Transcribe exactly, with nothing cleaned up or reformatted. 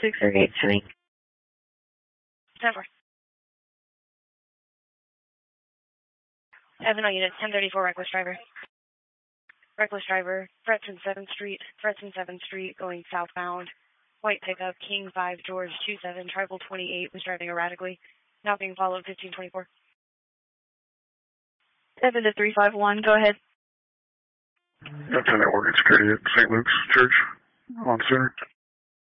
six thirty-eight, Henning. ten four. Avenue unit, ten thirty-four, reckless driver. Reckless driver, Fretson seventh Street, Fretson seventh Street, going southbound. White pickup, King five, George two seven, Tribal twenty-eight, was driving erratically. Now being followed, fifteen twenty-four. seven to three five one, go ahead. That's a network security at Saint Luke's Church on Center.